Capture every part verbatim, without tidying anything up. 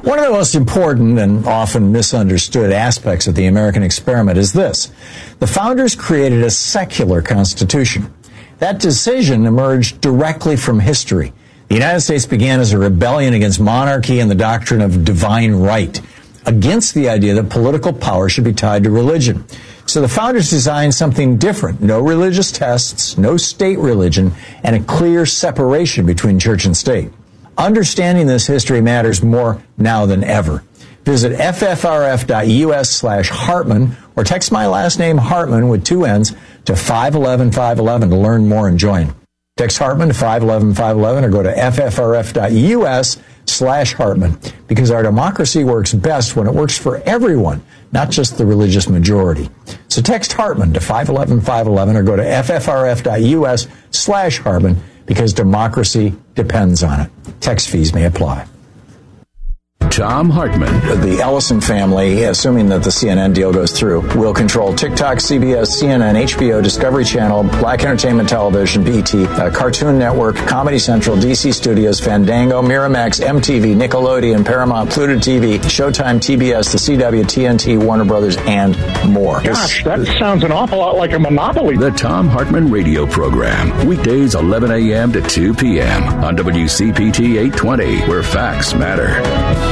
One of the most important and often misunderstood aspects of the American experiment is this. The founders created a secular constitution. That decision emerged directly from history. The United States began as a rebellion against monarchy and the doctrine of divine right, against the idea that political power should be tied to religion. So the founders designed something different. No religious tests, no state religion, and a clear separation between church and state. Understanding this history matters more now than ever. Visit ffrf.us slash Hartman or text my last name Hartman with two N's to five one one five one one to learn more and join. Text Hartman to five one one five one one or go to ffrf.us slash Hartman because our democracy works best when it works for everyone, not just the religious majority. So text Hartman to five one one five one one or go to ffrf.us slash Hartman because democracy depends on it. Text fees may apply. Thom Hartmann. The Ellison family, assuming that the C N N deal goes through, will control TikTok, C B S, C N N, H B O, Discovery Channel, Black Entertainment Television, B E T, uh, Cartoon Network, Comedy Central, D C Studios, Fandango, Miramax, M T V, Nickelodeon, Paramount, Pluto T V, Showtime, T B S, the C W, T N T, Warner Brothers, and more. Gosh, that sounds an awful lot like a monopoly. The Thom Hartmann Radio Program. Weekdays eleven a.m. to two p.m. on W C P T eight twenty, where facts matter.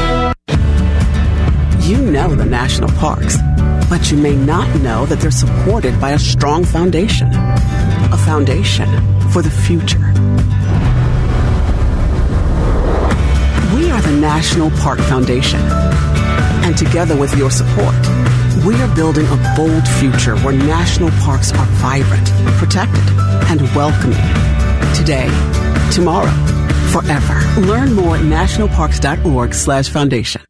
You know the national parks, but you may not know that they're supported by a strong foundation. A foundation for the future. We are the National Park Foundation. And together with your support, we are building a bold future where national parks are vibrant, protected, and welcoming. Today, tomorrow, forever. Learn more at nationalparks.org slash foundation.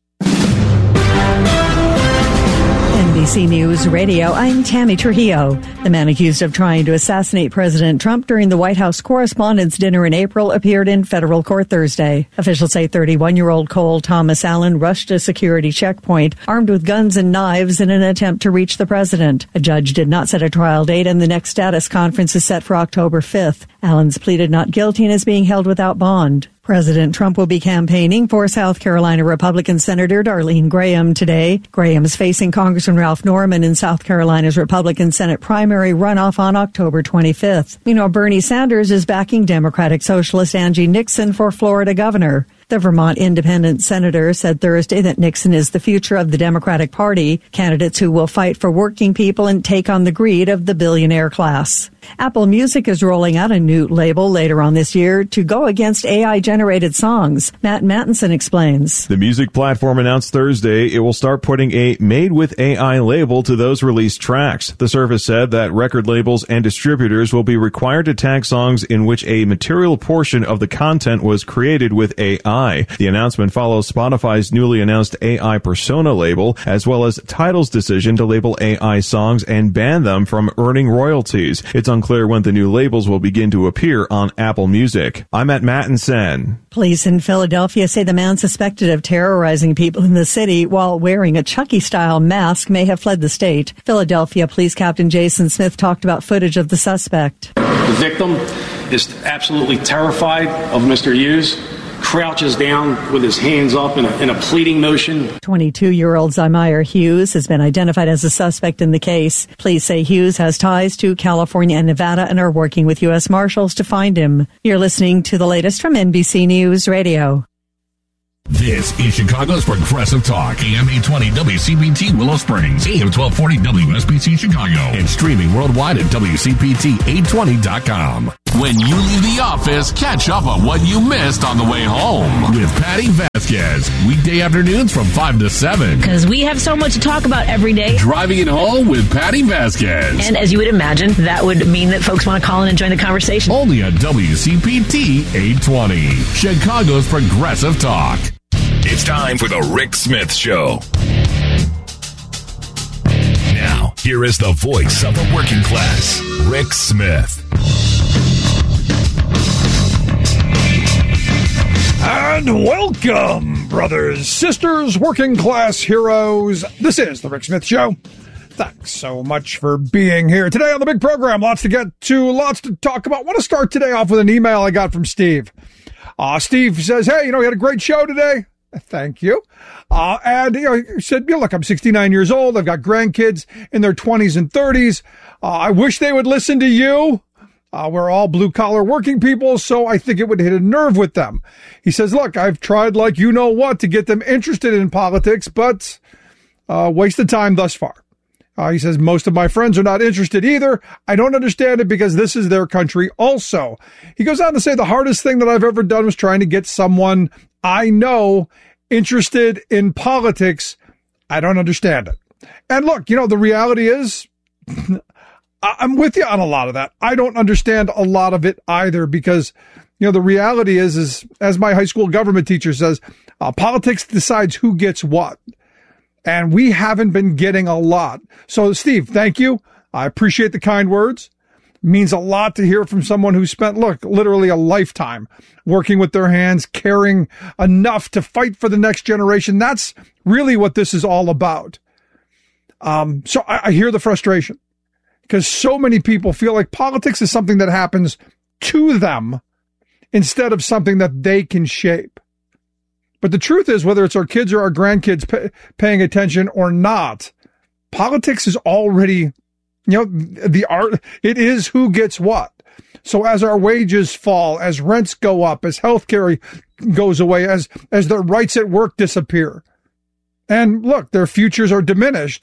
N B C News Radio, I'm Tammy Trujillo. The man accused of trying to assassinate President Trump during the White House Correspondents' Dinner in April appeared in federal court Thursday. Officials say thirty-one-year-old Cole Thomas Allen rushed a security checkpoint armed with guns and knives in an attempt to reach the president. A judge did not set a trial date, and the next status conference is set for October fifth. Allen's pleaded not guilty and is being held without bond. President Trump will be campaigning for South Carolina Republican Senator Darlene Graham today. Graham is facing Congressman Ralph Norman in South Carolina's Republican Senate primary runoff on October twenty-fifth. Meanwhile, Bernie Sanders is backing Democratic Socialist Angie Nixon for Florida governor. The Vermont independent senator said Thursday that Nixon is the future of the Democratic Party, candidates who will fight for working people and take on the greed of the billionaire class. Apple Music is rolling out a new label later on this year to go against A I-generated songs. Matt Mattinson explains. The music platform announced Thursday it will start putting a Made with A I label to those released tracks. The service said that record labels and distributors will be required to tag songs in which a material portion of the content was created with A I. The announcement follows Spotify's newly announced A I Persona label, as well as Tidal's decision to label A I songs and ban them from earning royalties. It's unclear when the new labels will begin to appear on Apple Music. I'm at Mattinson. Police in Philadelphia say the man suspected of terrorizing people in the city while wearing a Chucky-style mask may have fled the state. Philadelphia Police Captain Jason Smith talked about footage of the suspect. The victim is absolutely terrified of Mister Hughes, crouches down with his hands up in a, in a pleading motion. twenty-two-year-old Zymeyer Hughes has been identified as a suspect in the case. Police say Hughes has ties to California and Nevada and are working with U S Marshals to find him. You're listening to the latest from N B C News Radio. This is Chicago's Progressive Talk, A M eight twenty W C P T Willow Springs, A M twelve forty W S B C Chicago, and streaming worldwide at W C P T eight twenty dot com. When you leave the office, catch up on what you missed on the way home with Patty Vasquez. Weekday afternoons from five to seven. Because we have so much to talk about every day. Driving it home with Patty Vasquez. And as you would imagine, that would mean that folks want to call in and join the conversation. Only on W C P T eight twenty, Chicago's Progressive Talk. It's time for the Rick Smith Show. Now, here is the voice of the working class, Rick Smith. And welcome, brothers, sisters, working class heroes. This is the Rick Smith Show. Thanks so much for being here today on the big program. Lots to get to, lots to talk about. I want to start today off with an email I got from Steve. Uh, Steve says, hey, you know, we had a great show today. Thank you. Uh, and you know, he said, yeah, look, I'm sixty-nine years old. I've got grandkids in their twenties and thirties. Uh, I wish they would listen to you. Uh, we're all blue-collar working people, so I think it would hit a nerve with them. He says, look, I've tried like you know what to get them interested in politics, but uh, wasted time thus far. Uh, he says, most of my friends are not interested either. I don't understand it because this is their country also. He goes on to say the hardest thing that I've ever done was trying to get someone I know interested in politics. I don't understand it. And look, you know, the reality is I'm with you on a lot of that. I don't understand a lot of it either because, you know, the reality is, is as my high school government teacher says, uh, politics decides who gets what. And we haven't been getting a lot. So, Steve, thank you. I appreciate the kind words. Means a lot to hear from someone who spent, look, literally a lifetime working with their hands, caring enough to fight for the next generation. That's really what this is all about. Um, so I, I hear the frustration because so many people feel like politics is something that happens to them instead of something that they can shape. But the truth is, whether it's our kids or our grandkids pay, paying attention or not, politics is already, you know, the art, it is who gets what. So as our wages fall, as rents go up, as healthcare goes away, as, as their rights at work disappear, and look, their futures are diminished,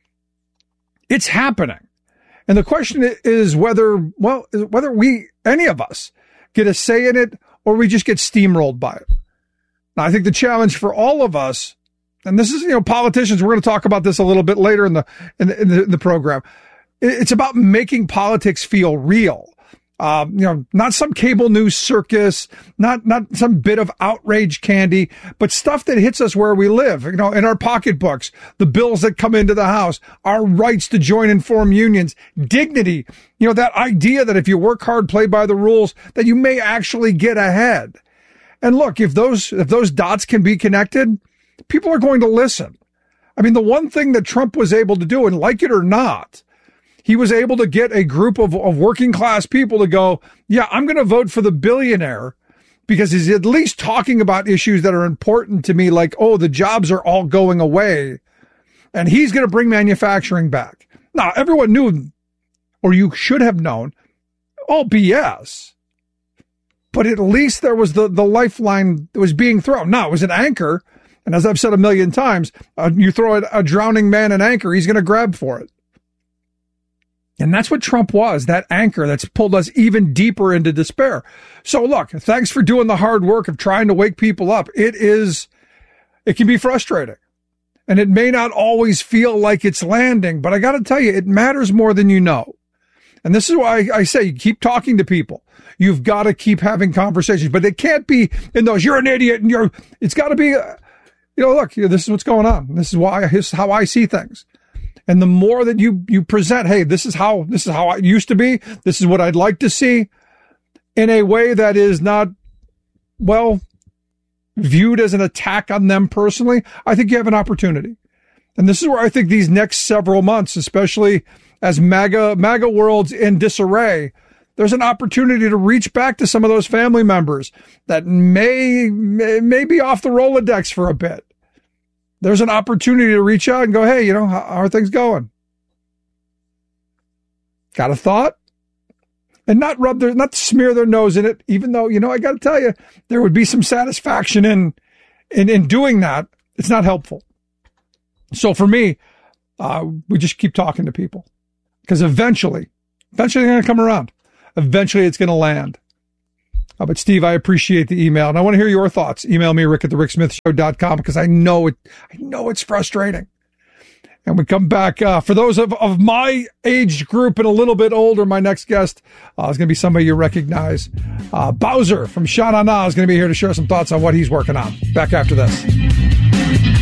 it's happening. And the question is whether, well, whether we, any of us, get a say in it or we just get steamrolled by it. Now, I think the challenge for all of us, and this is, you know, politicians, we're going to talk about this a little bit later in the, in the, in the, in the program. It's about making politics feel real. Um, you know, not some cable news circus, not, not some bit of outrage candy, but stuff that hits us where we live, you know, in our pocketbooks, the bills that come into the house, our rights to join and form unions, dignity, you know, that idea that if you work hard, play by the rules, that you may actually get ahead. And look, if those, if those dots can be connected, people are going to listen. I mean, the one thing that Trump was able to do, and like it or not, he was able to get a group of, of working class people to go, yeah, I'm going to vote for the billionaire because he's at least talking about issues that are important to me, like, oh, the jobs are all going away and he's going to bring manufacturing back. Now, everyone knew, or you should have known, all B S. But at least there was the, the lifeline that was being thrown. Now, it was an anchor. And as I've said a million times, uh, you throw a, a drowning man an anchor, he's going to grab for it. And that's what Trump was, that anchor that's pulled us even deeper into despair. So look, thanks for doing the hard work of trying to wake people up. It is, it can be frustrating. And it may not always feel like it's landing, but I got to tell you, it matters more than you know. And this is why I say keep talking to people. You've got to keep having conversations, but it can't be in those, you're an idiot and you're, it's got to be, uh, you know, look, this is what's going on. This is why, this is how I see things. And the more that you, you present, hey, this is how, this is how I used to be. This is what I'd like to see in a way that is not, well, viewed as an attack on them personally. I think you have an opportunity. And this is where I think these next several months, especially as MAGA, MAGA world's in disarray, there's an opportunity to reach back to some of those family members that may, may, may be off the Rolodex for a bit. There's an opportunity to reach out and go, hey, you know, how, how are things going? Got a thought? And not rub their, not smear their nose in it, even though, you know, I got to tell you, there would be some satisfaction in, in, in doing that. It's not helpful. So for me, uh, we just keep talking to people because eventually, eventually they're going to come around. Eventually it's going to land. Uh, but Steve, I appreciate the email and I want to hear your thoughts. Email me, Rick at the Rick Smith Show dot com because I know it, I know it's frustrating. And we come back, uh, for those of, of my age group and a little bit older, my next guest, uh, is going to be somebody you recognize. Uh, Bowser from Sha Na Na is going to be here to share some thoughts on what he's working on. Back after this.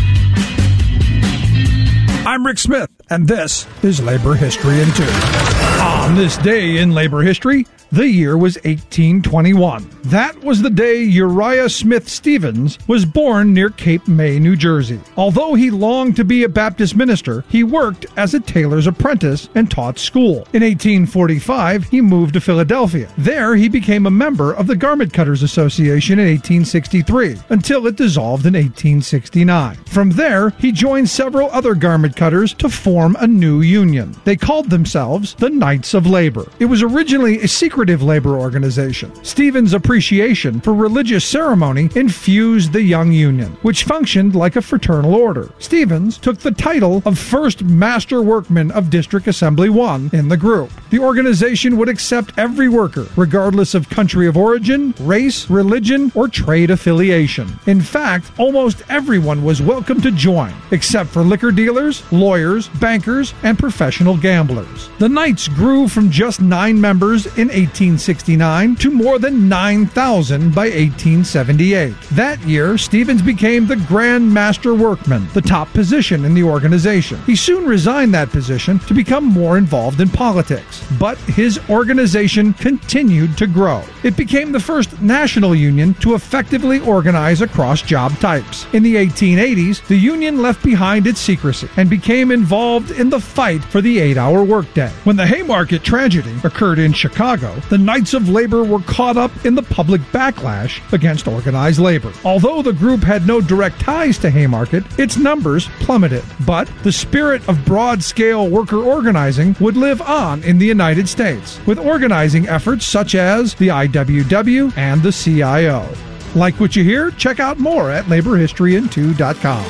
I'm Rick Smith, and this is Labor History in Two. On this day in labor history, the year was eighteen twenty-one. That was the day Uriah Smith Stevens was born near Cape May, New Jersey. Although he longed to be a Baptist minister, he worked as a tailor's apprentice and taught school. In eighteen forty-five, he moved to Philadelphia. There, he became a member of the Garment Cutters Association in eighteen sixty-three, until it dissolved in eighteen sixty-nine. From there, he joined several other garment cutters to form a new union. They called themselves the Knights of Labor. It was originally a secret labor organization. Stevens' appreciation for religious ceremony infused the young union, which functioned like a fraternal order. Stevens took the title of First Master Workman of District Assembly one in the group. The organization would accept every worker, regardless of country of origin, race, religion, or trade affiliation. In fact, almost everyone was welcome to join, except for liquor dealers, lawyers, bankers, and professional gamblers. The Knights grew from just nine members in eighteen sixty-nine to more than nine thousand by eighteen seventy-eight. That year, Stevens became the Grand Master Workman, the top position in the organization. He soon resigned that position to become more involved in politics, but his organization continued to grow. It became the first national union to effectively organize across job types. In the eighteen eighties, the union left behind its secrecy and became involved in the fight for the eight-hour workday. When the Haymarket tragedy occurred in Chicago, the Knights of Labor were caught up in the public backlash against organized labor. Although the group had no direct ties to Haymarket, its numbers plummeted. But the spirit of broad-scale worker organizing would live on in the United States, with organizing efforts such as the I W W and the C I O. Like what you hear? Check out more at labor history in two dot com.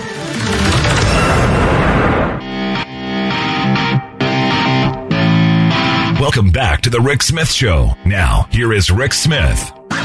Welcome back to the Rick Smith Show. Now, here is Rick Smith.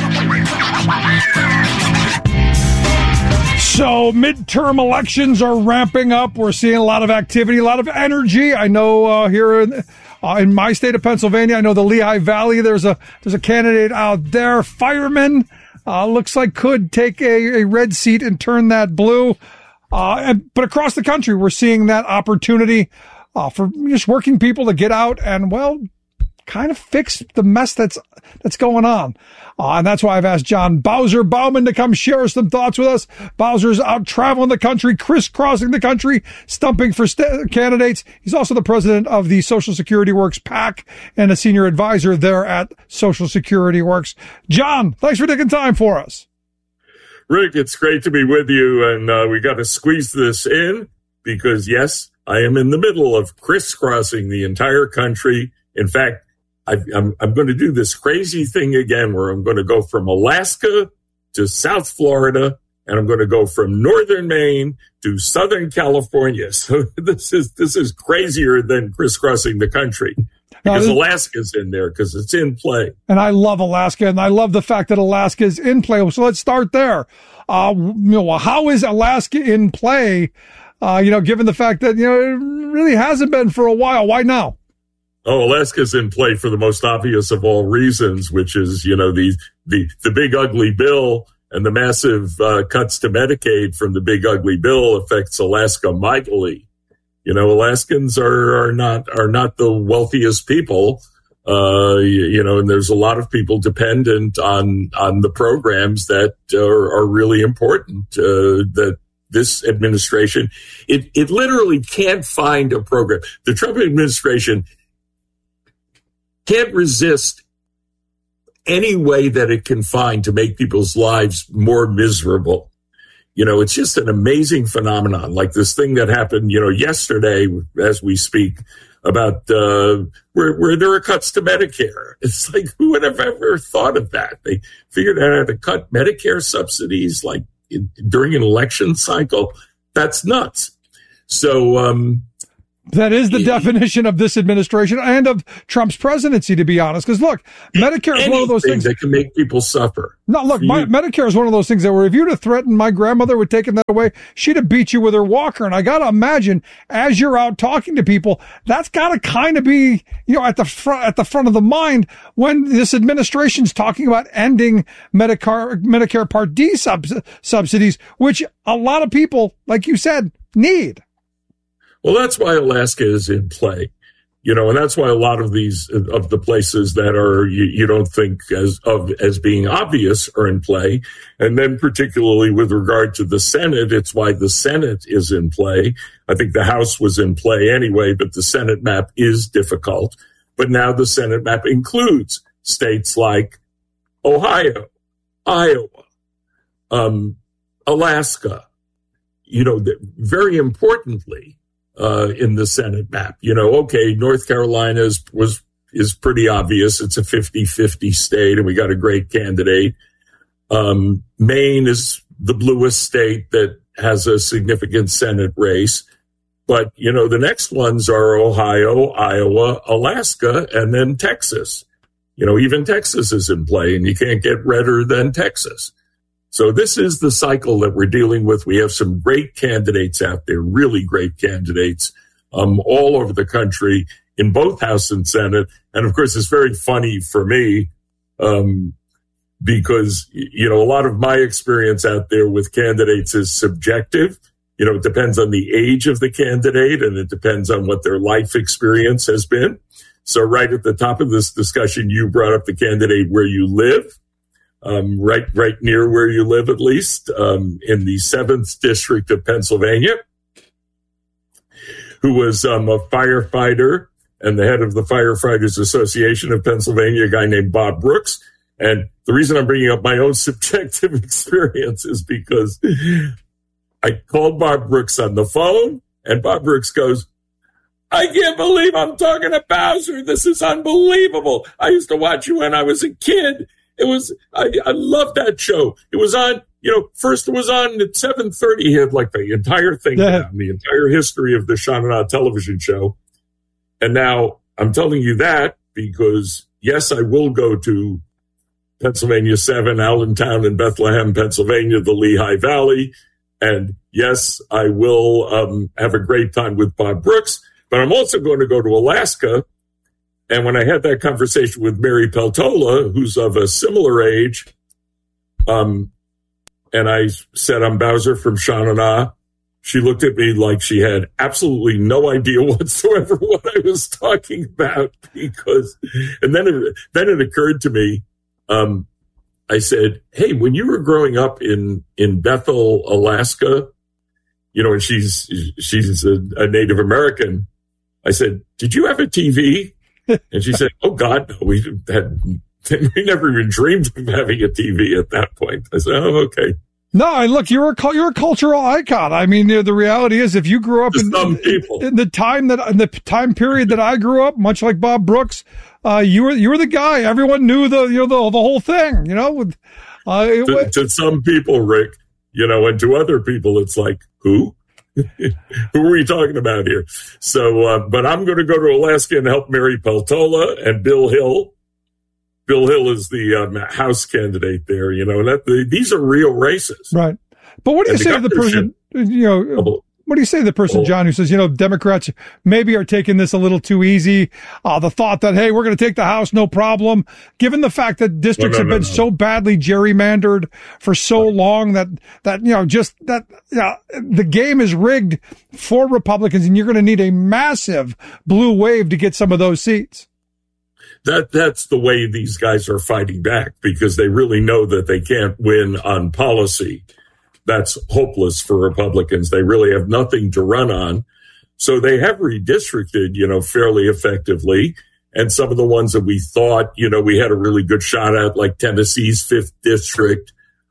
So, midterm elections are ramping up. We're seeing a lot of activity, a lot of energy. I know uh, here in, uh, in my state of Pennsylvania, I know the Lehigh Valley, there's a there's a candidate out there, fireman, uh, looks like could take a, a red seat and turn that blue. Uh, and, but across the country, we're seeing that opportunity uh, for just working people to get out and, well, kind of fix the mess that's that's going on. Uh, and that's why I've asked John Bowser Bauman to come share some thoughts with us. Bowser's out traveling the country, crisscrossing the country, stumping for st- candidates. He's also the president of the Social Security Works PAC and a senior advisor there at Social Security Works. John, thanks for taking time for us. Rick, it's great to be with you, and uh, we got to squeeze this in because, yes, I am in the middle of crisscrossing the entire country. In fact, I, I'm, I'm going to do this crazy thing again where I'm going to go from Alaska to South Florida, and I'm going to go from northern Maine to Southern California. So this is this is crazier than crisscrossing the country because now, Alaska's in there because it's in play. And I love Alaska, and I love the fact that Alaska is in play. So let's start there. Uh, you know, how is Alaska in play? Uh, you know, given the fact that you know it really hasn't been for a while. Why now? Oh, Alaska's in play for the most obvious of all reasons, which is, you know, the, the, the big ugly bill and the massive uh, cuts to Medicaid from the big ugly bill affects Alaska mightily. You know, Alaskans are, are not, are not the wealthiest people. Uh, you, you know, and there's a lot of people dependent on, on the programs that are, are really important, uh, that this administration, it, it literally can't find a program. The Trump administration can't resist any way that it can find to make people's lives more miserable. You know, it's just an amazing phenomenon, like this thing that happened, you know, yesterday as we speak about uh, where, where there are cuts to Medicare. It's like, who would have ever thought of that? They figured out how to cut Medicare subsidies like in, during an election cycle. That's nuts. So, um, that is the yeah. definition of this administration and of Trump's presidency, to be honest. Because look, Medicare is one of those things that can make people suffer. No, look, my, Medicare is one of those things that where if you'd have threatened my grandmother with taking that away, she'd have beat you with her walker. And I got to imagine, as you're out talking to people, that's got to kind of be, you know, at the front at the front of the mind when this administration's talking about ending Medicare Medicare Part D sub, subsidies, which a lot of people, like you said, need. Well, that's why Alaska is in play. You know, and that's why a lot of these, of the places that are, you, you don't think as of, as being obvious are in play. And then particularly with regard to the Senate, it's why the Senate is in play. I think the House was in play anyway, but the Senate map is difficult. But now the Senate map includes states like Ohio, Iowa, um, Alaska, you know, very importantly, uh, in the Senate map, you know, okay, North Carolina is, was, is pretty obvious. It's a fifty-fifty state and we got a great candidate. Um, Maine is the bluest state that has a significant Senate race. But, you know, the next ones are Ohio, Iowa, Alaska, and then Texas. You know, even Texas is in play and you can't get redder than Texas. So this is the cycle that we're dealing with. We have some great candidates out there, really great candidates, um, all over the country in both House and Senate. And of course, it's very funny for me, um, because, you know, a lot of my experience out there with candidates is subjective. You know, it depends on the age of the candidate and it depends on what their life experience has been. So right at the top of this discussion, you brought up the candidate where you live. Um, right, right near where you live, at least, um, in the seventh district of Pennsylvania, who was um, a firefighter and the head of the Firefighters Association of Pennsylvania, a guy named Bob Brooks. And the reason I'm bringing up my own subjective experience is because I called Bob Brooks on the phone, and Bob Brooks goes, I can't believe I'm talking to Bowser. This is unbelievable. I used to watch you when I was a kid. It was, I, I love that show. It was on, you know, first it was on at seven thirty. He had like the entire thing yeah. down, the entire history of the Sean and I television show. And now I'm telling you that because, yes, I will go to Pennsylvania seven, Allentown and Bethlehem, Pennsylvania, the Lehigh Valley. And yes, I will um, have a great time with Bob Brooks. But I'm also going to go to Alaska. And when I had that conversation with Mary Peltola, who's of a similar age, um, and I said, I'm Bowser from Sean and Ah, she looked at me like she had absolutely no idea whatsoever what I was talking about. Because, and then it, then it occurred to me, um, I said, hey, when you were growing up in, in Bethel, Alaska, you know, and she's, she's a, a Native American. I said, did you have a T V? And she said, oh, God, no, we had, we never even dreamed of having a T V at that point. I said, oh, okay. No, and look, you're a, you're a cultural icon. I mean, the reality is if you grew up in, some people. in the time that, in the time period that I grew up, much like Bob Brooks, uh, you were, you were the guy. Everyone knew the, you know, the, the whole thing, you know, uh, it, to, to some people, Rick, you know, and to other people, it's like, who? Who are we talking about here? So, uh, but I'm going to go to Alaska and help Mary Peltola and Bill Hill. Bill Hill is the um, House candidate there, you know, and that, the, these are real races. Right. But what do you and say the to the person, you know, oh, what do you say to the person, oh. John, who says, you know, Democrats maybe are taking this a little too easy? Uh, the thought that, hey, we're going to take the House, no problem. Given the fact that districts no, no, have been no, no. so badly gerrymandered for so long that, that, you know, just that, you know, the game is rigged for Republicans and you're going to need a massive blue wave to get some of those seats. That that's the way these guys are fighting back because they really know that they can't win on policy. That's hopeless for Republicans. They really have nothing to run on. So they have redistricted, you know, fairly effectively. And some of the ones that we thought, you know, we had a really good shot at, like Tennessee's fifth district,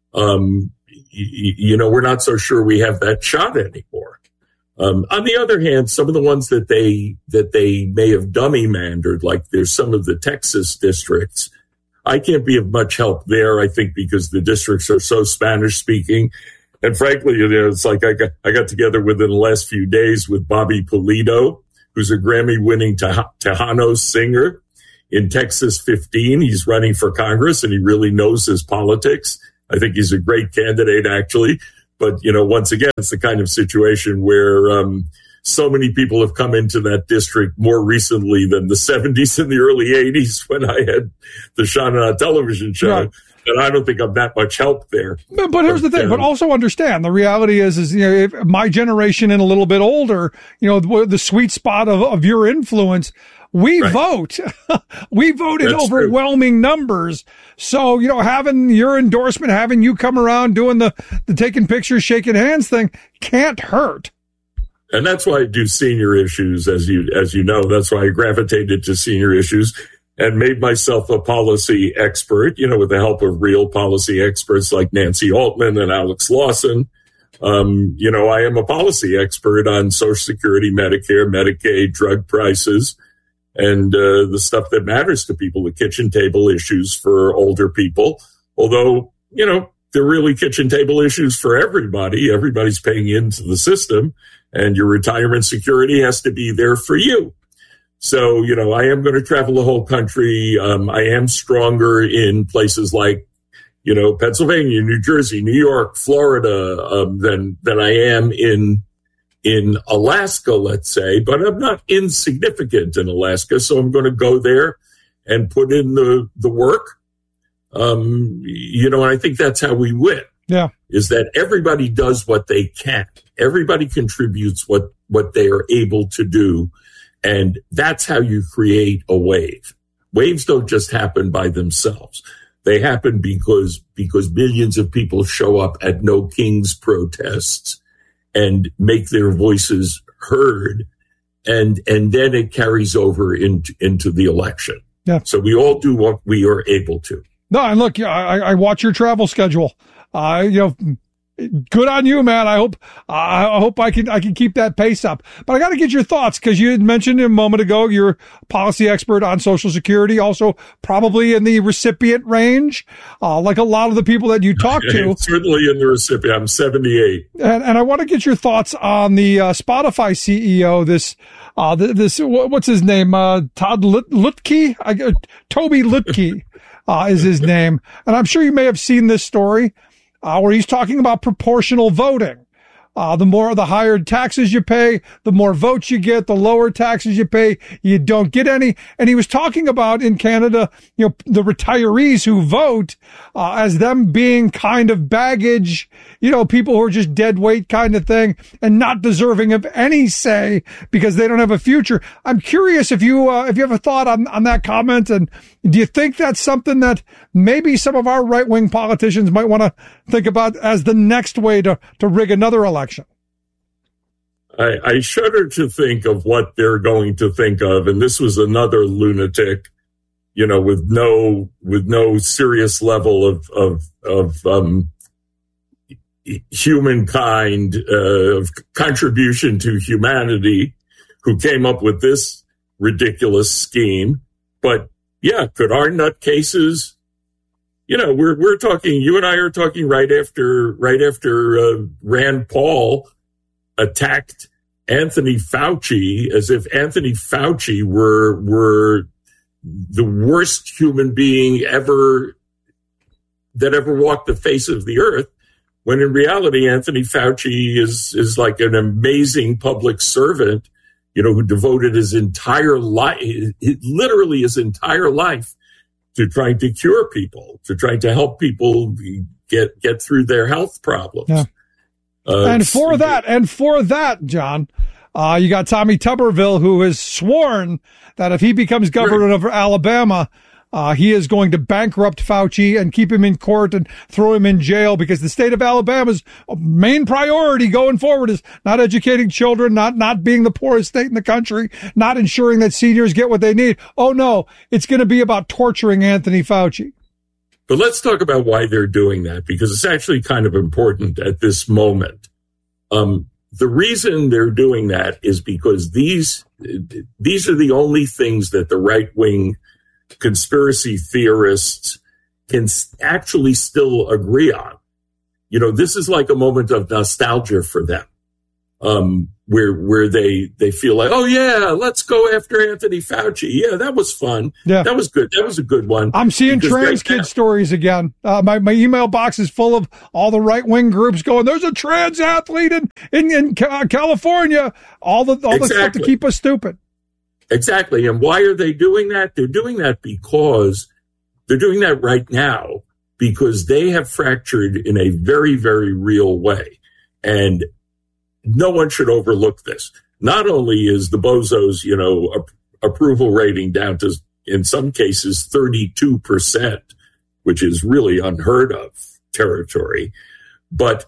um, you, you know, we're not so sure we have that shot anymore. Um, on the other hand, some of the ones that they, that they may have dummy mandered, like there's some of the Texas districts, I can't be of much help there, I think, because the districts are so Spanish speaking. And frankly, you know, it's like I got, I got together within the last few days with Bobby Pulido, who's a Grammy winning Tejano singer in Texas fifteen. He's running for Congress and he really knows his politics. I think he's a great candidate, actually. But, you know, once again, it's the kind of situation where um, so many people have come into that district more recently than the seventies and the early eighties when I had the Sean and I television show. Right. And I don't think I'm that much help there. But, but here's but, the thing. Um, but also understand the reality is, is, you know, if my generation and a little bit older, you know, the, the sweet spot of, of your influence We right. vote. we vote in That's overwhelming true. numbers. So, you know, having your endorsement, having you come around doing the, the taking pictures, shaking hands thing can't hurt. And that's why I do senior issues, as you as you know. That's why I gravitated to senior issues and made myself a policy expert, you know, with the help of real policy experts like Nancy Altman and Alex Lawson. Um, you know, I am a policy expert on Social Security, Medicare, Medicaid, drug prices, and uh, the stuff that matters to people, the kitchen table issues for older people. Although, you know, they're really kitchen table issues for everybody. Everybody's paying into the system, and your retirement security has to be there for you. So, you know, I am going to travel the whole country. Um, I am stronger in places like, you know, Pennsylvania, New Jersey, New York, Florida, um, than than I am in in Alaska, let's say. But I'm not insignificant in Alaska, so I'm going to go there and put in the the work. Um, you know, and I think that's how we win. Yeah, is that everybody does what they can. Everybody contributes what what they are able to do. And that's how you create a wave. Waves don't just happen by themselves. They happen because because millions of people show up at No Kings protests and make their voices heard, and and then it carries over into into the election. Yeah. So we all do what we are able to. No, and look, I, I watch your travel schedule. Uh, you know. Good on you, man. I hope I hope I can I can keep that pace up. But I got to get your thoughts, because you had mentioned a moment ago you're a policy expert on Social Security, also probably in the recipient range, uh, like a lot of the people that you talk to. Certainly in the recipient. I'm seventy-eight, and, and I want to get your thoughts on the uh, Spotify C E O. This uh, this what's his name? Uh, Todd Lutke, uh, Toby Lutke uh, is his name, and I'm sure you may have seen this story. Uh, where he's talking about proportional voting. Uh, the more, the higher taxes you pay, the more votes you get, the lower taxes you pay, you don't get any. And he was talking about in Canada, you know, the retirees who vote, uh, as them being kind of baggage, you know, people who are just dead weight kind of thing and not deserving of any say because they don't have a future. I'm curious if you, uh, if you have a thought on, on that comment, and do you think that's something that maybe some of our right-wing politicians might want to think about as the next way to, to rig another election? I, I shudder to think of what they're going to think of, and this was another lunatic, you know, with no with no serious level of of of um, humankind, uh, of contribution to humanity, who came up with this ridiculous scheme. But yeah, could our nutcases, you know, we're we're talking. You and I are talking right after right after uh, Rand Paul attacked Anthony Fauci, as if Anthony Fauci were were the worst human being ever that ever walked the face of the earth, when in reality Anthony Fauci is is like an amazing public servant, you know, who devoted his entire life, literally his entire life, to trying to cure people, to trying to help people get get through their health problems. Yeah. Uh, and for that, and for that, John, uh, you got Tommy Tuberville, who has sworn that if he becomes governor right. of Alabama, uh, he is going to bankrupt Fauci and keep him in court and throw him in jail, because the state of Alabama's main priority going forward is not educating children, not, not being the poorest state in the country, not ensuring that seniors get what they need. Oh no, it's going to be about torturing Anthony Fauci. But let's talk about why they're doing that, because it's actually kind of important at this moment. Um, the reason they're doing that is because these these are the only things that the right-wing conspiracy theorists can actually still agree on. You know, this is like a moment of nostalgia for them, um, where where they they feel like, oh yeah, let's go after Anthony Fauci. Yeah, that was fun. Yeah, that was good. That was a good one. I'm seeing trans kid stories again. Uh, my my email box is full of all the right wing groups going, "There's a trans athlete in in, in California." All the all exactly. the stuff to keep us stupid. Exactly. And why are they doing that? They're doing that because they're doing that right now because they have fractured in a very, very real way. And no one should overlook this. Not only is the bozos, you know, approval rating down to, in some cases, thirty-two percent, which is really unheard of territory. But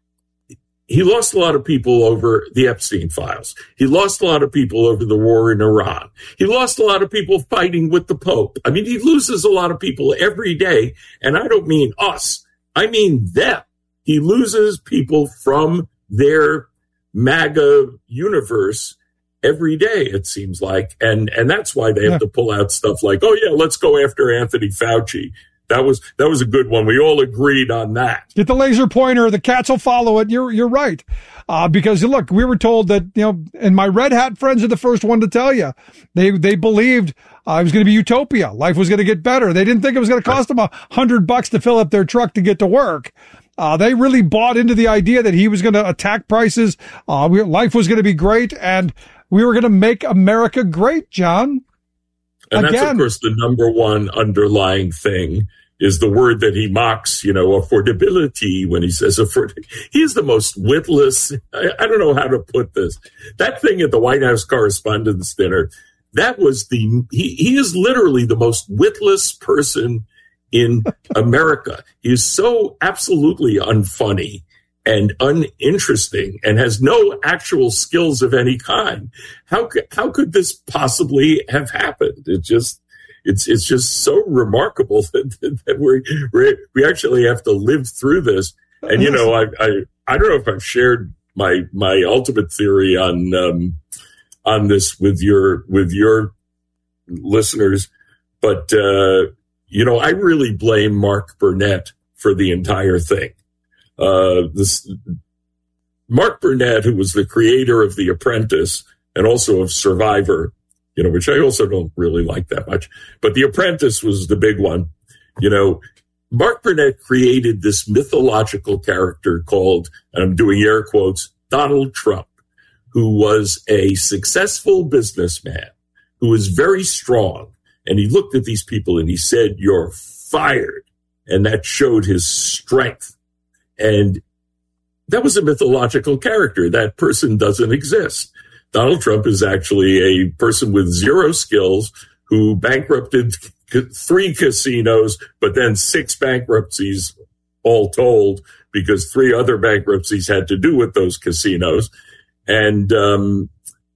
he lost a lot of people over the Epstein files. He lost a lot of people over the war in Iran. He lost a lot of people fighting with the Pope. I mean, he loses a lot of people every day. And I don't mean us. I mean them. He loses people from their MAGA universe every day, it seems like. And and that's why they have yeah. to pull out stuff like, oh, yeah, let's go after Anthony Fauci. That was that was a good one. We all agreed on that. Get the laser pointer. The cats will follow it. You're you're right. Uh, because, look, we were told that, you know, and my red hat friends are the first one to tell you. They they believed uh, it was going to be utopia. Life was going to get better. They didn't think it was going to cost them a hundred bucks to fill up their truck to get to work. Uh, they really bought into the idea that he was going to attack prices. Uh, we, life was going to be great. And we were going to make America great, John. And Again. That's, of course, the number one underlying thing is the word that he mocks, you know, affordability, when he says afford. He is the most witless. I, I don't know how to put this. That thing at the White House Correspondents' Dinner, that was the, he, he is literally the most witless person in America. He is so absolutely unfunny and uninteresting and has no actual skills of any kind. How could, how could this possibly have happened? It just, it's, it's just so remarkable that, that we we we actually have to live through this. And, you know, I, I, I don't know if I've shared my, my ultimate theory on, um, on this with your, with your listeners, but, uh, you know, I really blame Mark Burnett for the entire thing. Uh, this Mark Burnett, who was the creator of The Apprentice and also of Survivor, you know, which I also don't really like that much, but The Apprentice was the big one. You know, Mark Burnett created this mythological character called, and I'm doing air quotes, Donald Trump, who was a successful businessman, who was very strong. And he looked at these people and he said, "You're fired." And that showed his strength. And that was a mythological character. That person doesn't exist. Donald Trump is actually a person with zero skills who bankrupted three casinos, but then six bankruptcies all told, because three other bankruptcies had to do with those casinos. And, um,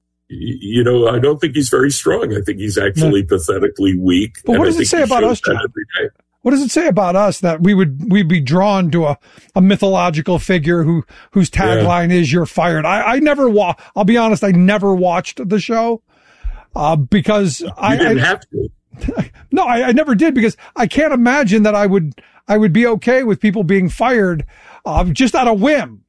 you know, I don't think he's very strong. I think he's actually no. pathetically weak. But what does it say about us, John? What does it say about us that we would we'd be drawn to a, a mythological figure who whose tagline yeah. is "You're fired"? I, I never wa- I'll be honest, I never watched the show uh, because you I didn't I, have to. No, I, I never did, because I can't imagine that I would I would be okay with people being fired uh, just out of whim.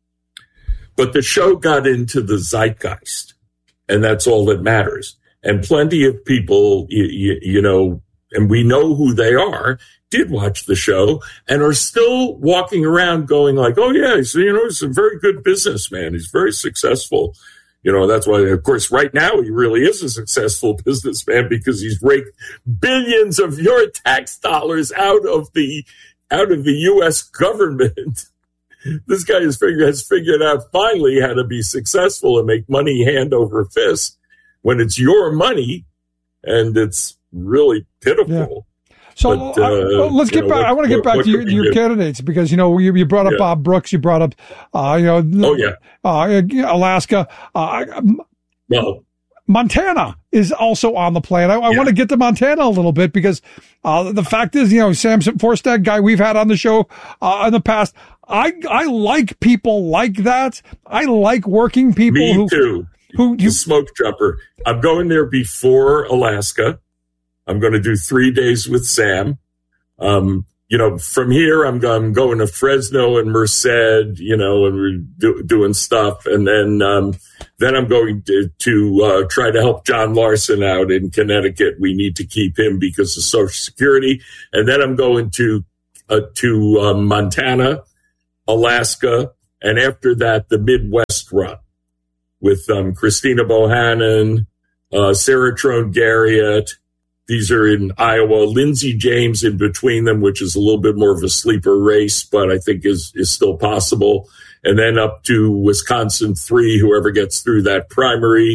But the show got into the zeitgeist, and that's all that matters. And plenty of people, you, you, you know, and we know who they are, did watch the show and are still walking around going like, "Oh yeah, he's, you know, he's a very good businessman. He's very successful." You know, that's why, of course, right now he really is a successful businessman, because he's raked billions of your tax dollars out of the out of the U S government. This guy has figured, has figured out finally how to be successful and make money hand over fist when it's your money, and it's really pitiful. Yeah. So but, uh, uh, let's get know, back. What, I want to get back to your, your candidates, because, you know, you, you brought up yeah. Bob Brooks, you brought up, uh, you know, oh, yeah. uh, Alaska. Uh, well, Montana is also on the plan. I, I yeah. want to get to Montana a little bit, because uh, the fact is, you know, Sam Forstad, guy we've had on the show uh, in the past, I I like people like that. I like working people. Me who, too. Who you smoke jumper. I'm going there before Alaska. I'm going to do three days with Sam. Um, you know, from here, I'm, I'm going to Fresno and Merced, you know, and we're do, doing stuff. And then, um, then I'm going to, to, uh, try to help John Larson out in Connecticut. We need to keep him because of Social Security. And then I'm going to, uh, to, um, Montana, Alaska. And after that, the Midwest run with, um, Christina Bohannon, uh, Sarah Trone Garriott. These are in Iowa. Lindsey James in between them, which is a little bit more of a sleeper race, but I think is, is still possible. And then up to Wisconsin three, whoever gets through that primary.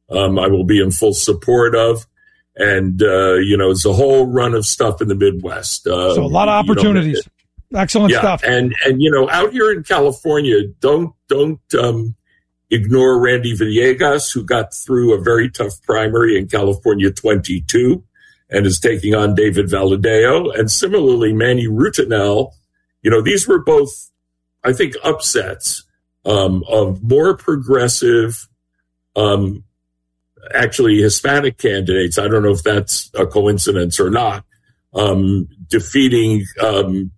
um, I will be in full support of. And, uh, you know, it's a whole run of stuff in the Midwest. Uh, so a lot of opportunities. You know, Excellent yeah, stuff. And, and, you know, out here in California, don't, don't, um, ignore Randy Villegas, who got through a very tough primary in California twenty-two and is taking on David Valadeo. And similarly, Manny Rutinel, you know, these were both, I think, upsets, um, of more progressive, um, actually Hispanic candidates. I don't know if that's a coincidence or not, um, defeating um,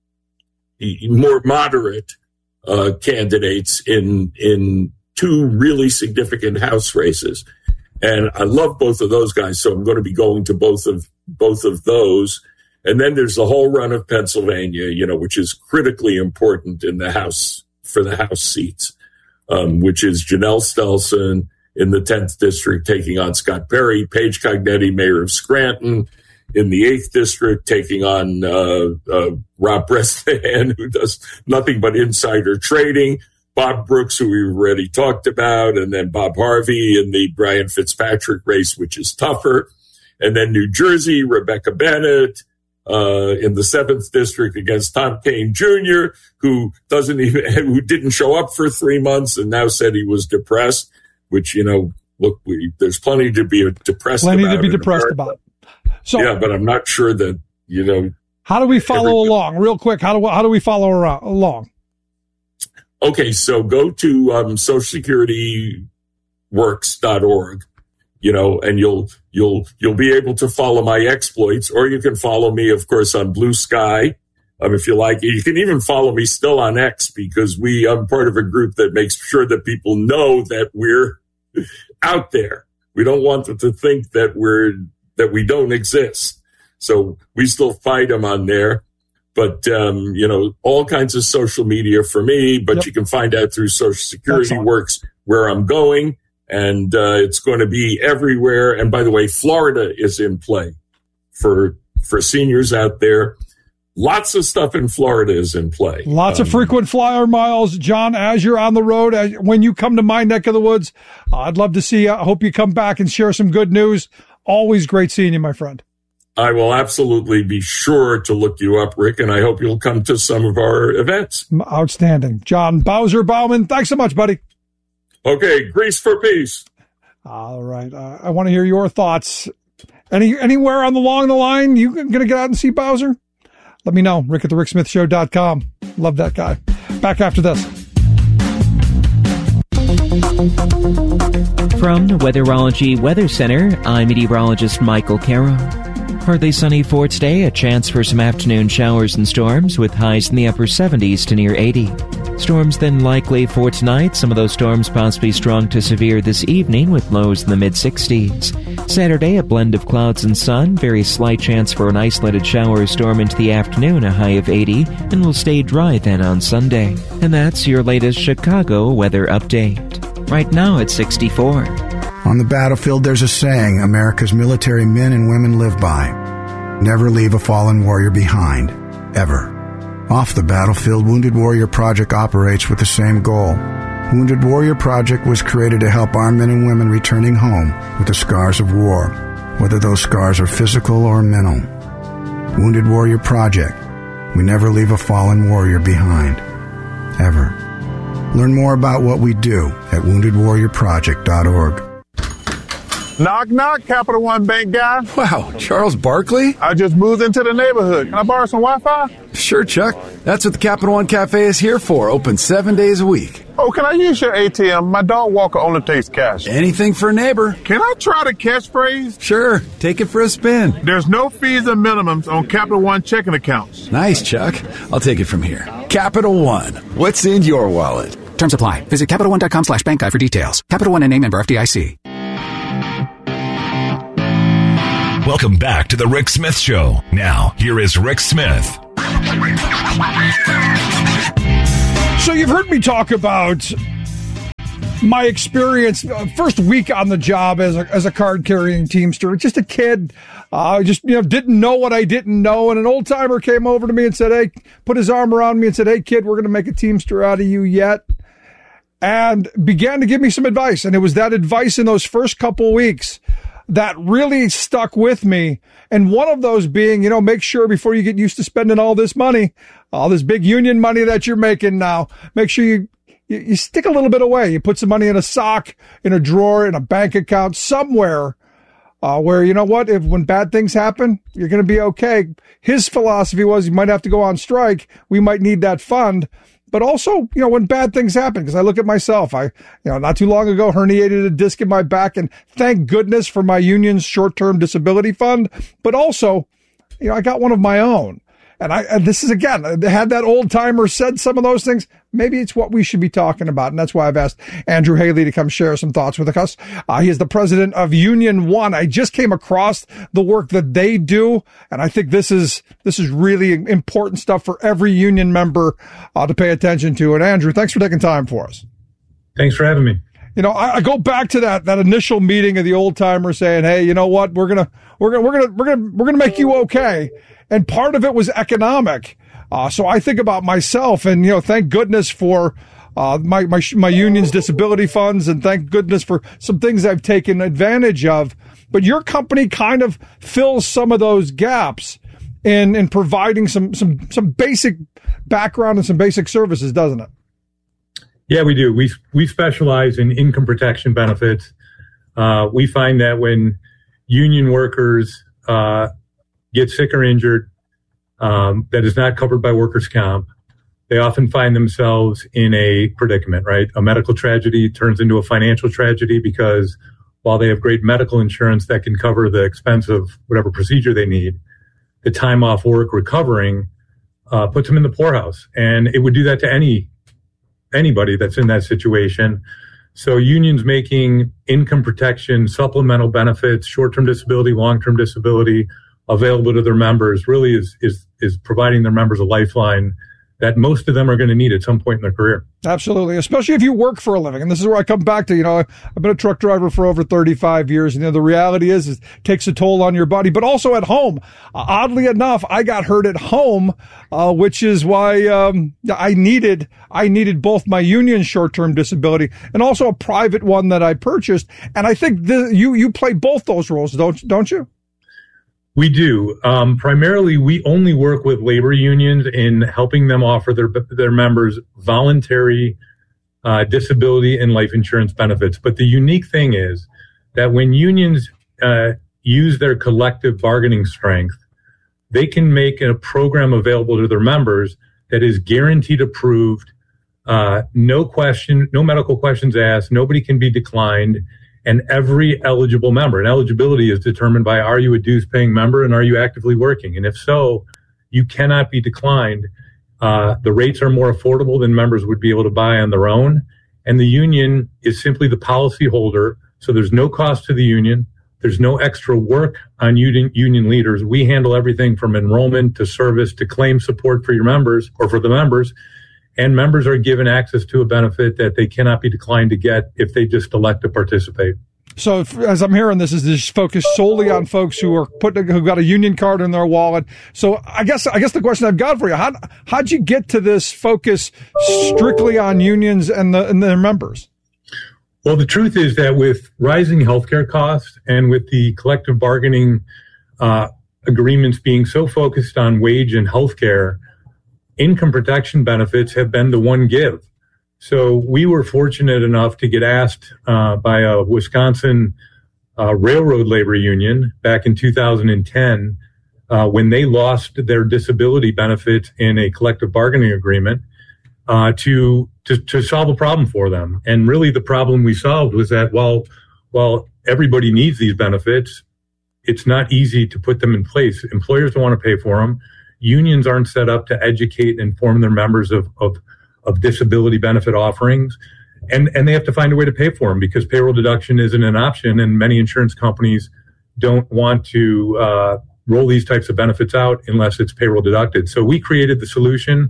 more moderate uh, candidates in in two really significant House races. And I love both of those guys, so I'm going to be going to both of both of those. And then there's the whole run of Pennsylvania, you know, which is critically important in the House for the House seats, um, which is Janelle Stelson in the tenth district taking on Scott Perry, Paige Cognetti, mayor of Scranton, in the eighth district taking on uh, uh, Rob Bresnahan, who does nothing but insider trading, Bob Brooks, who we've already talked about, and then Bob Harvey in the Brian Fitzpatrick race, which is tougher. And then New Jersey, Rebecca Bennett uh, in the seventh district against Tom Kean Junior, who doesn't even, who didn't show up for three months and now said he was depressed. Which, you know, look, we, there's plenty to be depressed plenty about. Plenty to be depressed America. about. So, yeah, but I'm not sure that, you know. How do we follow every, along? Real quick, how do, how do we follow around, along? Okay, so go to um, social security works dot org, you know, and you'll you'll you'll be able to follow my exploits, or you can follow me, of course, on Blue Sky. Um, if you like, you can even follow me still on X, because we I'm part of a group that makes sure that people know that we're out there. We don't want them to think that we're that we don't exist. So we still fight them on there. But, um, you know, all kinds of social media for me, but yep. You can find out through Social Security Excellent. Works where I'm going. And uh, it's going to be everywhere. And by the way, Florida is in play for for seniors out there. Lots of stuff in Florida is in play. Lots um, of frequent flyer miles. John, as you're on the road, as, when you come to my neck of the woods, uh, I'd love to see you. I hope you come back and share some good news. Always great seeing you, my friend. I will absolutely be sure to look you up, Rick, and I hope you'll come to some of our events. Outstanding. John Bowser Bauman, thanks so much, buddy. Okay, Grease for peace. All right. Uh, I want to hear your thoughts. Any Anywhere on the along the line, you going to get out and see Bowser? Let me know. Rick at the rick smith show dot com. Love that guy. Back after this. From the Weatherology Weather Center, I'm meteorologist Michael Carroll. Partly sunny for today, a chance for some afternoon showers and storms with highs in the upper seventies to near eighty. Storms then likely for tonight, some of those storms possibly strong to severe this evening with lows in the mid-sixties. Saturday, a blend of clouds and sun, very slight chance for an isolated shower or storm into the afternoon, a high of eighty, and will stay dry then on Sunday. And that's your latest Chicago weather update. Right now it's sixty-four. On the battlefield, there's a saying America's military men and women live by. Never leave a fallen warrior behind, ever. Off the battlefield, Wounded Warrior Project operates with the same goal. Wounded Warrior Project was created to help our men and women returning home with the scars of war, whether those scars are physical or mental. Wounded Warrior Project. We never leave a fallen warrior behind, ever. Learn more about what we do at wounded warrior project dot org. Knock, knock, Capital One Bank guy. Wow, Charles Barkley? I just moved into the neighborhood. Can I borrow some Wi-Fi? Sure, Chuck. That's what the Capital One Cafe is here for. Open seven days a week. Oh, can I use your A T M? My dog walker only takes cash. Anything for a neighbor. Can I try the catchphrase? Sure. Take it for a spin. There's no fees or minimums on Capital One checking accounts. Nice, Chuck. I'll take it from here. Capital One. What's in your wallet? Terms apply. Visit Capital One dot com slash bank guide for details. Capital One and A member F D I C. Welcome back to the Rick Smith Show. Now, here is Rick Smith. So you've heard me talk about my experience, uh, first week on the job as a, as a card-carrying Teamster. Just a kid. I uh, just, you know, didn't know what I didn't know. And an old-timer came over to me and said, hey, put his arm around me and said, hey, kid, we're going to make a Teamster out of you yet. and began to give me some advice. And it was that advice in those first couple weeks that really stuck with me. And one of those being, you know, make sure before you get used to spending all this money, all this big union money that you're making now, make sure you, you, you stick a little bit away. You put some money in a sock, in a drawer, in a bank account, somewhere uh, where, you know what, if when bad things happen, you're going to be okay. His philosophy was you might have to go on strike. We might need that fund. But also, you know, when bad things happen, because I look at myself, I, you know, not too long ago, herniated a disc in my back, and thank goodness for my union's short-term disability fund. But also, you know, I got one of my own. And I, and this is again, had that old timer said some of those things, maybe it's what we should be talking about. And that's why I've asked Andrew Haley to come share some thoughts with us. Uh, he is the president of Union One. I just came across the work that they do. And I think this is, this is really important stuff for every union member uh, to pay attention to. And Andrew, thanks for taking time for us. Thanks for having me. You know, I, I go back to that, that initial meeting of the old timer saying, hey, you know what? We're going to, we're going to, we're going to, we're going to, we're going to make you okay. And part of it was economic. Uh, so I think about myself and, you know, thank goodness for, uh, my, my, my union's disability funds, and thank goodness for some things I've taken advantage of. But your company kind of fills some of those gaps in, in providing some, some, some basic background and some basic services, doesn't it? Yeah, we do. We, we specialize in income protection benefits. Uh, we find that when union workers, uh, get sick or injured, um, that is not covered by workers' comp, they often find themselves in a predicament, right? A medical tragedy turns into a financial tragedy because while they have great medical insurance that can cover the expense of whatever procedure they need, the time off work recovering uh, puts them in the poorhouse. And it would do that to any anybody that's in that situation. So unions making income protection, supplemental benefits, short-term disability, long-term disability available to their members really is is is providing their members a lifeline that most of them are going to need at some point in their career. Absolutely, especially if you work for a living. And this is where I come back to, you know, I've been a truck driver for over thirty-five years. And, you know, the reality is, is it takes a toll on your body, but also at home. Uh, oddly enough, I got hurt at home, uh, which is why um, I needed I needed both my union short-term disability and also a private one that I purchased. And I think the, you you play both those roles, don't don't you? We do. Um, primarily, we only work with labor unions in helping them offer their their members voluntary uh, disability and life insurance benefits. But the unique thing is that when unions uh, use their collective bargaining strength, they can make a program available to their members that is guaranteed approved, uh, no question, no medical questions asked, nobody can be declined. And every eligible member, and eligibility is determined by, are you a dues paying member and are you actively working? And if so, you cannot be declined. Uh, the rates are more affordable than members would be able to buy on their own. And the union is simply the policy holder. So there's no cost to the union. There's no extra work on union, union leaders. We handle everything from enrollment to service to claim support for your members or for the members. And members are given access to a benefit that they cannot be declined to get if they just elect to participate. So if, as I'm hearing this, is this focused solely on folks who are putting, who got a union card in their wallet? So I guess, I guess the question I've got for you, how, how'd you get to this focus strictly on unions and, the, and their members? Well, the truth is that with rising healthcare costs and with the collective bargaining uh, agreements being so focused on wage and healthcare, income protection benefits have been the one give. So we were fortunate enough to get asked uh, by a Wisconsin uh, railroad labor union back in two thousand ten uh, when they lost their disability benefits in a collective bargaining agreement uh, to, to to solve a problem for them. And really the problem we solved was that while while everybody needs these benefits, it's not easy to put them in place. Employers don't want to pay for them. Unions aren't set up to educate and inform their members of, of, of disability benefit offerings. And, and they have to find a way to pay for them because payroll deduction isn't an option. And many insurance companies don't want to uh, roll these types of benefits out unless it's payroll deducted. So we created the solution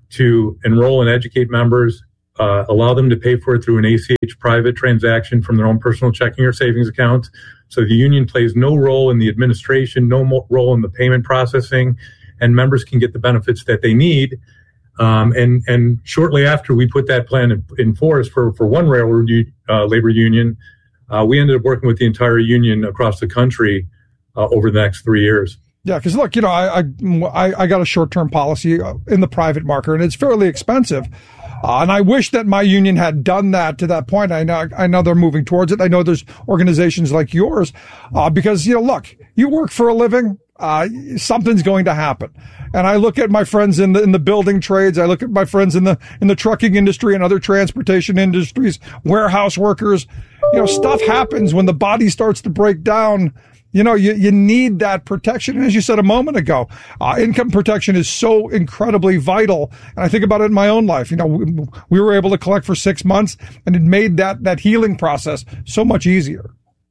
to enroll and educate members, uh, allow them to pay for it through an A C H private transaction from their own personal checking or savings accounts. So the union plays no role in the administration, no role in the payment processing, and members can get the benefits that they need. Um, and, and shortly after we put that plan in, in force for, for one railroad uh, labor union, uh, we ended up working with the entire union across the country uh, over the next three years. Yeah, because look, you know, I, I I got a short-term policy in the private market, and it's fairly expensive. Uh, and I wish that my union had done that to that point. I know I know they're moving towards it. I know there's organizations like yours, uh, because, you know, look, you work for a living. Uh, something's going to happen. And I look at my friends in the, in the building trades. I look at my friends in the, in the trucking industry and other transportation industries, warehouse workers. You know, stuff happens when the body starts to break down. You know, you, you need that protection. And as you said a moment ago, uh, income protection is so incredibly vital. And I think about it in my own life. You know, we, we were able to collect for six months and it made that, that healing process so much easier.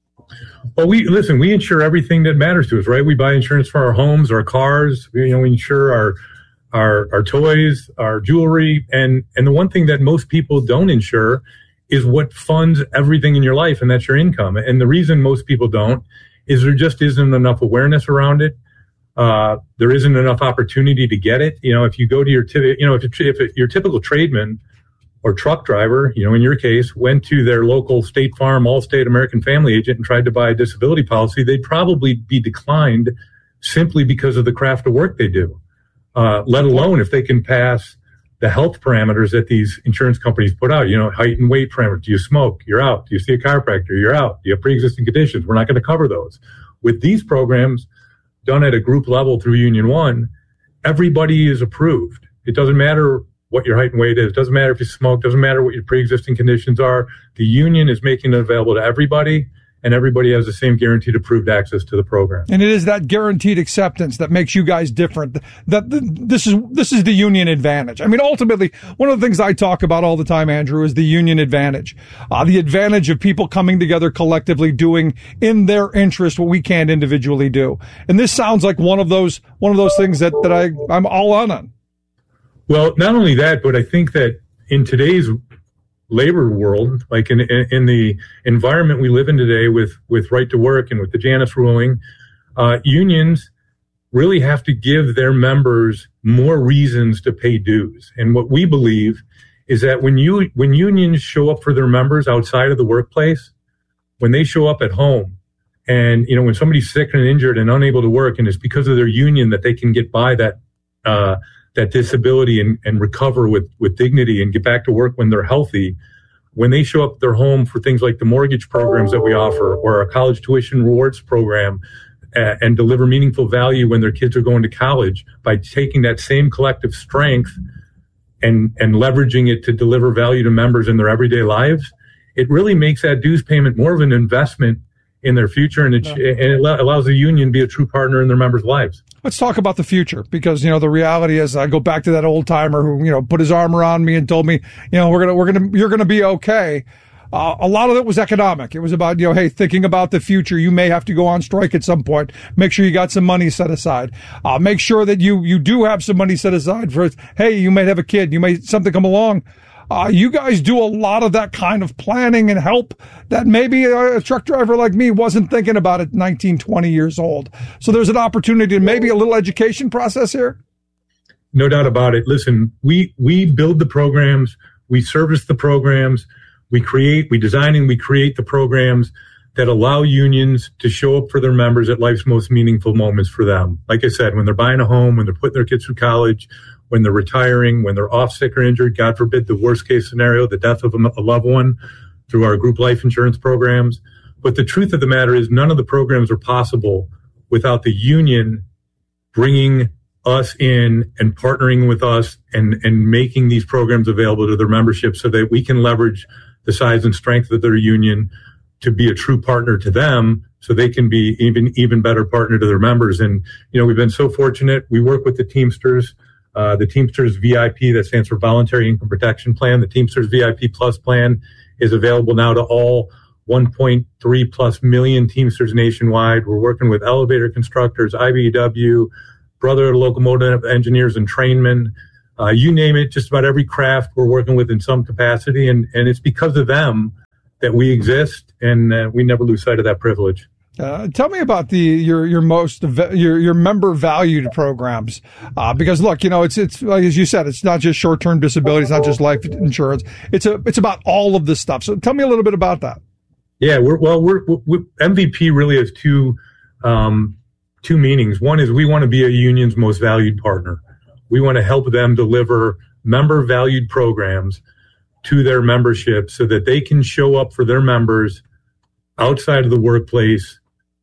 Well, we listen, we insure everything that matters to us, right? We buy insurance for our homes, our cars, you know, we insure our, our, our toys, our jewelry. And, and the one thing that most people don't insure is what funds everything in your life. And that's your income. And the reason most people don't is there just isn't enough awareness around it. Uh, there isn't enough opportunity to get it. You know, if you go to your, t- you know, if, it, if it, your typical tradesman or truck driver, you know, in your case, went to their local State Farm, Allstate, American Family agent and tried to buy a disability policy, they'd probably be declined simply because of the craft of work they do, uh, let alone if they can pass the health parameters that these insurance companies put out, you know, height and weight parameters. Do you smoke? You're out. Do you see a chiropractor? You're out. Do you have pre-existing conditions? We're not going to cover those. With these programs done at a group level through Union One, everybody is approved. It doesn't matter what your height and weight is. It doesn't matter if you smoke. Doesn't matter what your pre-existing conditions are. The union is making it available to everybody, and everybody has the same guaranteed approved access to the program. And it is that guaranteed acceptance that makes you guys different. That this is this is the union advantage. I mean, ultimately, one of the things I talk about all the time, Andrew, is the union advantage. Uh, the advantage of people coming together collectively, doing in their interest what we can't individually do. And this sounds like one of those one of those things that that I I'm all on on. Well, not only that, but I think that in today's labor world, like in, in in the environment we live in today with with right to work and with the Janus ruling, uh, unions really have to give their members more reasons to pay dues. And what we believe is that when you when unions show up for their members outside of the workplace, when they show up at home, and you know when somebody's sick and injured and unable to work, and it's because of their union that they can get by that uh, that disability and, and recover with, with dignity and get back to work when they're healthy. When they show up at their home for things like the mortgage programs that we offer or our college tuition rewards program uh, and deliver meaningful value when their kids are going to college by taking that same collective strength and, and leveraging it to deliver value to members in their everyday lives, it really makes that dues payment more of an investment in their future, and it, yeah. and it allows the union to be a true partner in their members' lives. Let's talk about the future, because, you know, the reality is I go back to that old timer who, you know, put his arm around me and told me, you know, we're going to, we're going to, you're going to be okay. Uh, a lot of it was economic. It was about, you know, hey, thinking about the future. You may have to go on strike at some point. Make sure you got some money set aside. Uh, make sure that you, you do have some money set aside for, hey, you might have a kid. You may, something come along. Uh, you guys do a lot of that kind of planning and help that maybe a, a truck driver like me wasn't thinking about at nineteen, twenty years old. So there's an opportunity to maybe a little education process here. No doubt about it. Listen, we, we build the programs, we service the programs, we create, we design and we create the programs that allow unions to show up for their members at life's most meaningful moments for them. Like I said, when they're buying a home, when they're putting their kids through college, when they're retiring, when they're off sick or injured, God forbid, the worst case scenario, the death of a loved one, through our group life insurance programs. But the truth of the matter is none of the programs are possible without the union bringing us in and partnering with us and, and making these programs available to their membership so that we can leverage the size and strength of their union to be a true partner to them so they can be even, even better partner to their members. And, you know, we've been so fortunate. We work with the Teamsters. Uh, the Teamsters V I P, that stands for Voluntary Income Protection Plan. The Teamsters V I P Plus plan is available now to all one point three plus million Teamsters nationwide. We're working with elevator constructors, I B E W, Brotherhood of Locomotive Engineers and Trainmen. Uh, you name it, just about every craft we're working with in some capacity. And, and it's because of them that we exist, and uh, we never lose sight of that privilege. Uh, tell me about the your your most your your member valued programs, uh, because look, you know, it's it's like as you said, it's not just short term disability, it's not just life insurance. It's a it's about all of this stuff. So tell me a little bit about that. Yeah, we're well, we're, we're M V P really has two um, two meanings. One is we want to be a union's most valued partner. We want to help them deliver member valued programs to their membership so that they can show up for their members outside of the workplace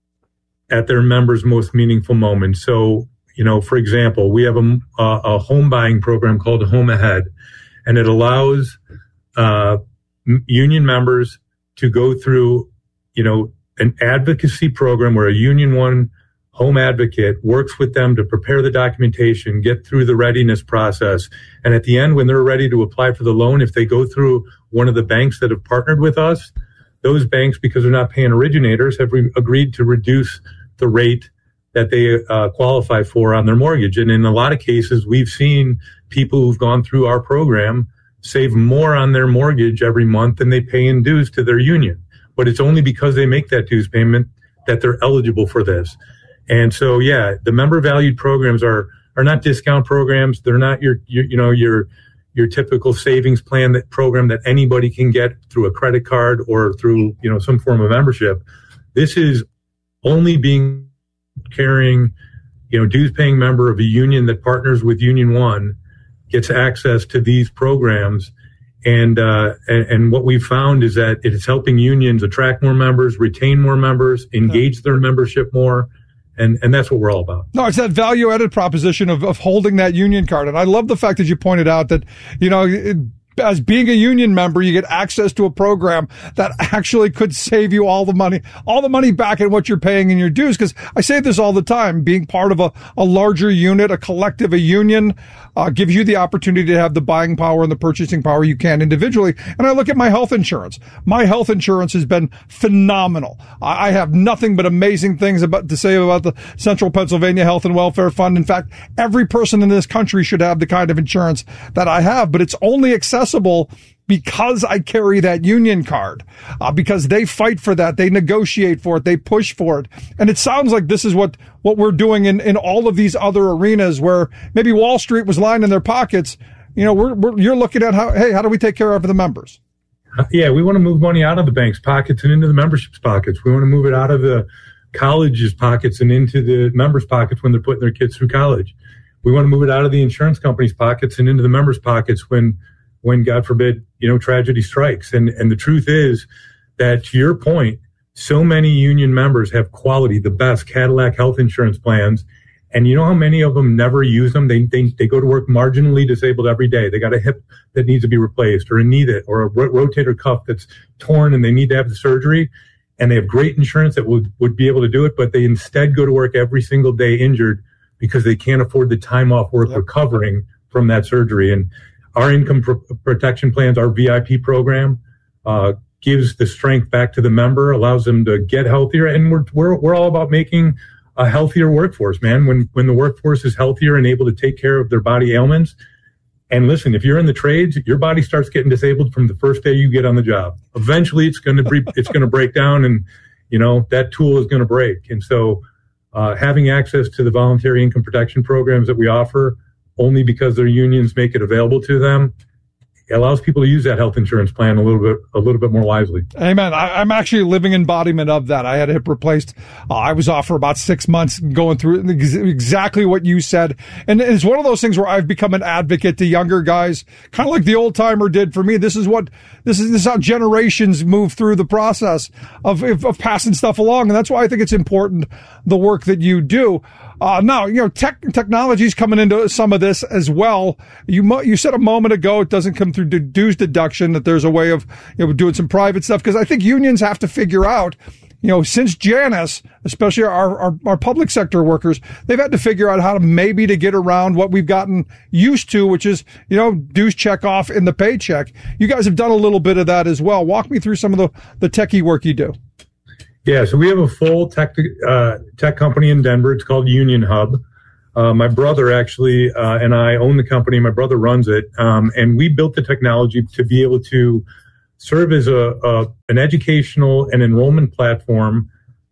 at their members' most meaningful moments. So, you know, for example, we have a, a home buying program called Home Ahead, and it allows uh, union members to go through, you know, an advocacy program where a Union One home advocate works with them to prepare the documentation, get through the readiness process. And at the end, when they're ready to apply for the loan, if they go through one of the banks that have partnered with us, those banks, because they're not paying originators, have re- agreed to reduce the rate that they uh, qualify for on their mortgage. And in a lot of cases, we've seen people who've gone through our program save more on their mortgage every month than they pay in dues to their union. But it's only because they make that dues payment that they're eligible for this. And so, yeah, the member valued programs are are not discount programs. They're not your, your you know, your your typical savings plan that program that anybody can get through a credit card or through, you know, some form of membership. This is only being carrying, you know, dues paying member of a union that partners with Union One gets access to these programs. And, uh, and, and what we've found is that it is helping unions attract more members, retain more members, engage their membership more. And, and that's what we're all about. No, it's that value added proposition of, of holding that union card. And I love the fact that you pointed out that, you know, it, as being a union member, you get access to a program that actually could save you all the money, all the money back in what you're paying in your dues. Because I say this all the time, being part of a, a larger unit, a collective, a union, uh, gives you the opportunity to have the buying power and the purchasing power you can individually. And I look at my health insurance. My health insurance has been phenomenal. I, I have nothing but amazing things about to say about the Central Pennsylvania Health and Welfare Fund. In fact, every person in this country should have the kind of insurance that I have, but it's only accessible because I carry that union card, uh, because they fight for that. They negotiate for it. They push for it. And it sounds like this is what, what we're doing in, in all of these other arenas where maybe Wall Street was lining their pockets. You know, we're, we're, you're looking at how, hey, how do we take care of the members? Yeah, we want to move money out of the bank's pockets and into the membership's pockets. We want to move it out of the college's pockets and into the members' pockets when they're putting their kids through college. We want to move it out of the insurance company's pockets and into the members' pockets when, when God forbid, you know, tragedy strikes. And, and the truth is that, to your point, so many union members have quality, the best Cadillac health insurance plans. And you know how many of them never use them? They, they, they go to work marginally disabled every day. They got a hip that needs to be replaced, or a knee that, or a rotator cuff that's torn and they need to have the surgery. And they have great insurance that would, would be able to do it, but they instead go to work every single day injured because they can't afford the time off work yep. recovering from that surgery. And our income pr- protection plans, our V I P program, uh, gives the strength back to the member, allows them to get healthier. And we're, we're, we're all about making a healthier workforce, man. When, when the workforce is healthier and able to take care of their body ailments. And listen, if you're in the trades, your body starts getting disabled from the first day you get on the job. Eventually it's going to be, it's going to break down, and, you know, that tool is going to break. And so, uh, having access to the voluntary income protection programs that we offer only because their unions make it available to them, it allows people to use that health insurance plan a little bit, a little bit more wisely. Amen. I, I'm actually a living embodiment of that. I had a hip replaced. Uh, I was off for about six months going through ex- exactly what you said. And it's one of those things where I've become an advocate to younger guys, kind of like the old timer did for me. This is what, this is, this is how generations move through the process of, of, of passing stuff along. And that's why I think it's important, the work that you do. Uh, now, you know, tech, technology's coming into some of this as well. You, mo- you said a moment ago, it doesn't come through dues deduction, that there's a way of, you know, doing some private stuff. Cause I think unions have to figure out, you know, since Janus, especially our, our, our public sector workers, they've had to figure out how to maybe to get around what we've gotten used to, which is, you know, dues check off in the paycheck. You guys have done a little bit of that as well. Walk me through some of the, the techie work you do. Yeah, so we have a full tech uh, tech company in Denver. It's called Union Hub. Uh, my brother actually uh, and I own the company. My brother runs it, um, and we built the technology to be able to serve as a, a an educational and enrollment platform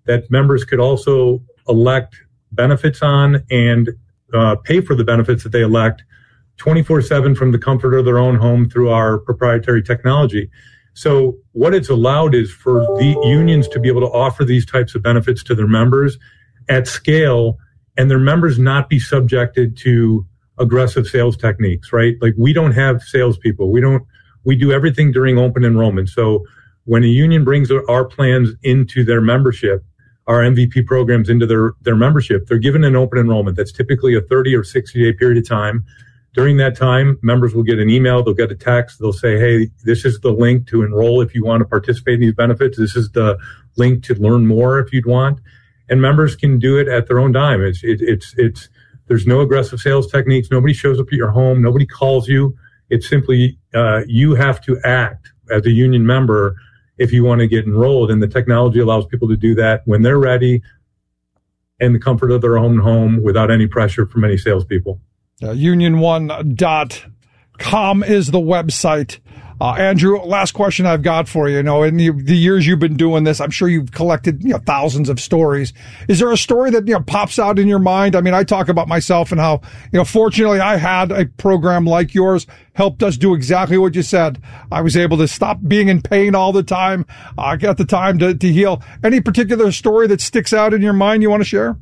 that members could also elect benefits on and uh, pay for the benefits that they elect twenty-four seven from the comfort of their own home through our proprietary technology. So what it's allowed is for the unions to be able to offer these types of benefits to their members at scale, and their members not be subjected to aggressive sales techniques, right? Like, we don't have salespeople. We don't, we do everything during open enrollment. So when a union brings our plans into their membership, our M V P programs into their, their membership, they're given an open enrollment. That's typically a thirty or sixty day period of time. During that time, members will get an email, they'll get a text, they'll say, hey, this is the link to enroll if you want to participate in these benefits. This is the link to learn more if you'd want. And members can do it at their own dime. It's, it, it's, it's, there's no aggressive sales techniques. Nobody shows up at your home. Nobody calls you. It's simply, uh, you have to act as a union member if you want to get enrolled. And the technology allows people to do that when they're ready in the comfort of their own home without any pressure from any salespeople. Uh, union one dot com is the website. Uh, Andrew, last question I've got for you. You know, in the, the years you've been doing this, I'm sure you've collected, you know, thousands of stories. Is there a story that, you know, pops out in your mind? I mean, I talk about myself and how, you know, fortunately I had a program like yours, helped us do exactly what you said. I was able to stop being in pain all the time. I uh, got the time to, to heal. Any particular story that sticks out in your mind you want to share?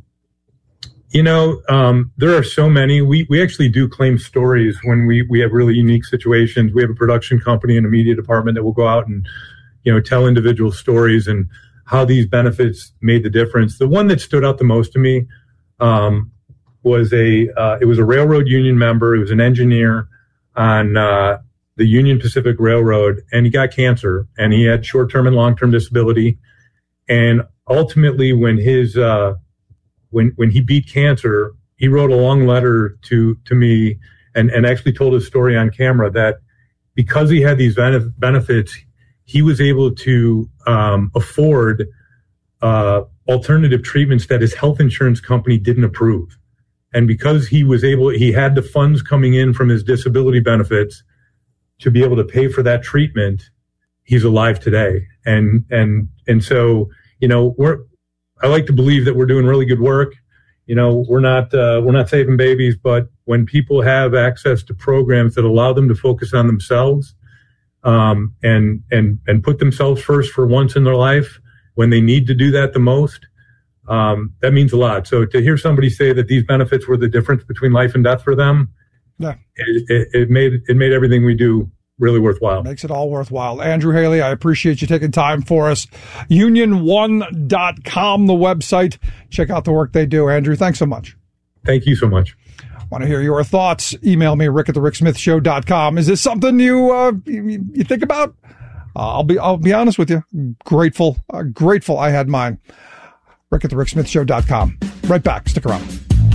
You know, um, there are so many. We, we actually do claim stories when we, we have really unique situations. We have a production company and a media department that will go out and, you know, tell individual stories and how these benefits made the difference. The one that stood out the most to me, um, was a, uh, it was a railroad union member. It was an engineer on, uh, the Union Pacific Railroad, and he got cancer, and he had short-term and long-term disability. And ultimately, when his, uh, When when he beat cancer, he wrote a long letter to to me and, and actually told his story on camera that because he had these benefits, he was able to um, afford uh, alternative treatments that his health insurance company didn't approve. And because he was able, he had the funds coming in from his disability benefits to be able to pay for that treatment, he's alive today. And and and so, you know, we're I like to believe that we're doing really good work. You know, we're not uh, we're not saving babies, but when people have access to programs that allow them to focus on themselves um, and and and put themselves first for once in their life when they need to do that the most, um, that means a lot. So to hear somebody say that these benefits were the difference between life and death for them, yeah, it, it, it made it made everything we do really worthwhile. Makes it all worthwhile. Andrew Haley, I appreciate you taking time for us. union one dot com, the website. Check out the work they do. Andrew, thanks so much. Thank you so much. Want to hear your thoughts? Email me, rick at the rick smith show dot com. Is this something you, uh, you, you think about? Uh, I'll be, I'll be honest with you. Grateful, uh, grateful I had mine. rick at the rick smith show dot com. Right back. Stick around.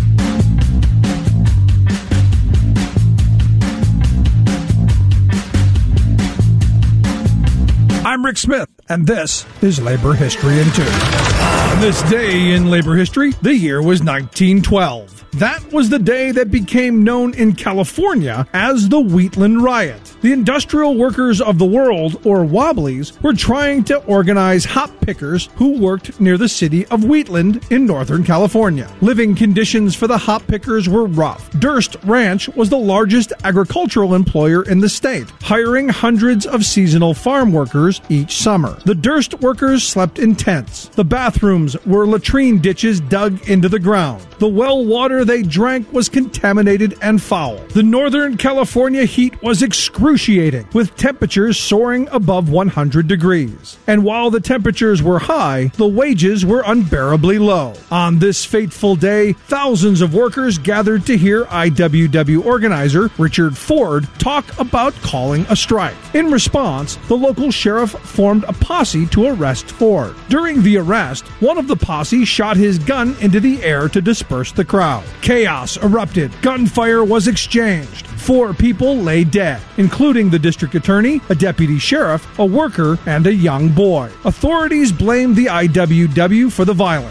I'm Rick Smith, and this is Labor History in Two. On this day in labor history, the year was nineteen twelve. That was the day that became known in California as the Wheatland Riot. The industrial workers of the world, or Wobblies, were trying to organize hop pickers who worked near the city of Wheatland in Northern California. Living conditions for the hop pickers were rough. Durst Ranch was the largest agricultural employer in the state, hiring hundreds of seasonal farm workers each summer. The Durst workers slept in tents. The bathrooms were latrine ditches dug into the ground. The well water they drank was contaminated and foul. The Northern California heat was excruciating, with temperatures soaring above one hundred degrees. And while the temperatures were high, the wages were unbearably low. On this fateful day, thousands of workers gathered to hear I W W organizer Richard Ford talk about calling a strike. In response, the local sheriff formed a posse to arrest Ford. During the arrest, one of the posse shot his gun into the air to disperse the crowd. Chaos erupted. Gunfire was exchanged. Four people lay dead, including the district attorney, a deputy sheriff, a worker, and a young boy. Authorities blamed the I W W for the violence.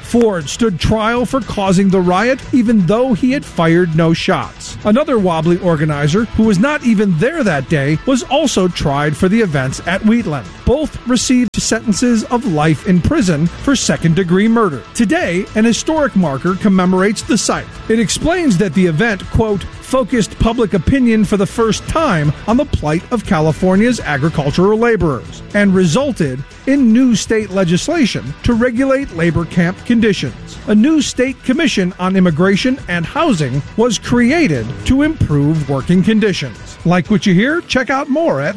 Ford stood trial for causing the riot even though he had fired no shots. Another wobbly organizer, who was not even there that day, was also tried for the events at Wheatland. Both received sentences of life in prison for second-degree murder. Today, an historic marker commemorates the site. It explains that the event, quote, focused public opinion for the first time on the plight of California's agricultural laborers and resulted in new state legislation to regulate labor camp conditions. A new state commission on immigration and housing was created to improve working conditions. Like what you hear? Check out more at